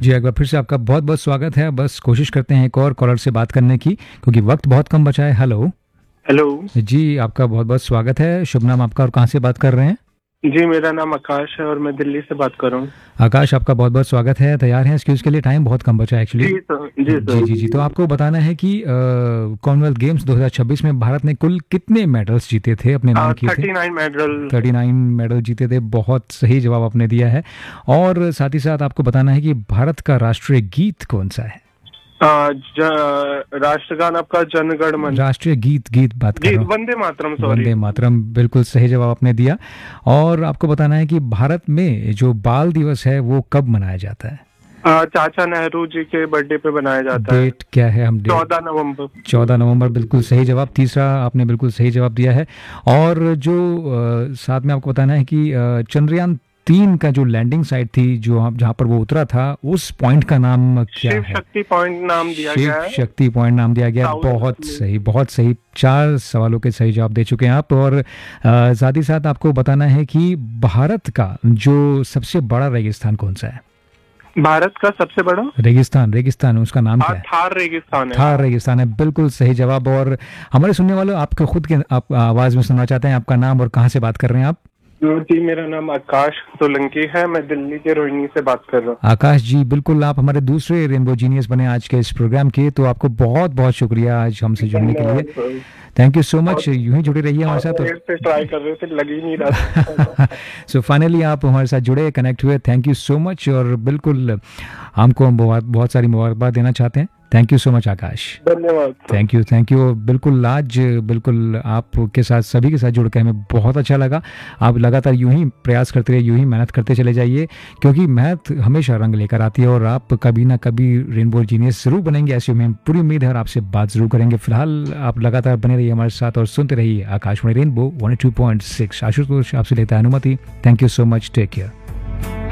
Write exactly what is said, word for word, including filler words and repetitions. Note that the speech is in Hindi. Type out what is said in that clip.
जी, एक बार फिर से आपका बहुत बहुत स्वागत है। बस कोशिश करते हैं एक और कॉलर से बात करने की, क्योंकि वक्त बहुत कम बचा है। हेलो। हेलो। जी, आपका बहुत बहुत स्वागत है। शुभ नाम आपका और कहाँ से बात कर रहे हैं? जी, मेरा नाम आकाश है और मैं दिल्ली से बात कर रहा हूँ। आकाश, आपका बहुत बहुत स्वागत है। तैयार हैं क्यूज के लिए? टाइम बहुत कम बचा है एक्चुअली। जी सर। जी जी सर। जी जी तो आपको बताना है कि कॉमनवेल्थ गेम्स दो हज़ार छब्बीस में भारत ने कुल कितने मेडल्स जीते थे, अपने नाम किए थे? Thirty nine medal. Thirty nine medal जीते थे। बहुत सही जवाब आपने दिया है। और साथ ही साथ आपको बताना है कि भारत का राष्ट्रीय गीत कौन सा है? राष्ट्रगान आपका जनगण मन। राष्ट्रीय गीत गीत बात कर रहा हूँ। वंदे मातरम। सॉरी, वंदे मातरम, बिल्कुल सही जवाब आपने दिया। और आपको बताना है कि भारत में जो बाल दिवस है वो कब मनाया जाता है? आ, चाचा नेहरू जी के बर्थडे पे बनाया जाता है। डेट क्या है? हम चौदह नवंबर। चौदह नवंबर, बिल्कुल सही जवाब। तीसरा आपने बिल्कुल सही जवाब दिया है। और जो आ, साथ में आपको बताना है कि आ, चंद्रयान तीन का जो लैंडिंग साइट थी, जो जहाँ पर वो उतरा था, उस पॉइंट का नाम क्या शिव है? शक्ति पॉइंट नाम दिया गया है। शिव शक्ति पॉइंट नाम दिया गया। बहुत सही, बहुत सही। चार सवालों के सही जवाब दे चुके हैं आप। और साथ ही साथ आपको बताना है कि भारत का जो सबसे बड़ा रेगिस्तान कौन सा है? भारत का सबसे बड़ा रेगिस्तान रेगिस्तान उसका नाम क्या है? थार रेगिस्तान है। थार रेगिस्तान है, बिल्कुल सही जवाब। और हमारे सुनने वालों, आपको खुद के आप आवाज में सुनना चाहते हैं, आपका नाम और कहाँ से बात कर रहे हैं आप? जी, मेरा नाम आकाश सोलंकी है। मैं दिल्ली के रोहिणी से बात कर रहा हूँ। आकाश जी, बिल्कुल आप हमारे दूसरे रेनबो जीनियस बने आज के इस प्रोग्राम के, तो आपको बहुत बहुत शुक्रिया आज हमसे जुड़ने के लिए। Thank you so much. यूं ही जुड़े रहिए हमारे साथ। तो ट्राई कर रहे थे, लग ही नहीं रहा। सो फाइनली आप हमारे साथ जुड़े, कनेक्ट हुए। Thank you so much. और बिल्कुल हमको हम बहुत बहुत सारी मुबारकबाद देना चाहते हैं। थैंक यू सो मच आकाश। धन्यवाद। थैंक यू थैंक यू बिल्कुल आज बिल्कुल आपके साथ, सभी के साथ जुड़ के हमें बहुत अच्छा लगा। आप लगातार यूं ही प्रयास करते रहिए, यूं ही मेहनत करते चले जाइए, क्योंकि मेहनत हमेशा रंग लेकर आती है और आप कभी ना कभी रेनबो जीनियस जरूर बनेंगे, ऐसी हमें पूरी उम्मीद है और आपसे बात जरूर करेंगे। फिलहाल आप लगातार बने रहिए हमारे साथ और सुनते रहिए Akashvani rainbow one two point six. Ashutosh आपसे लेता है अनुमति। Thank you so much. Take care.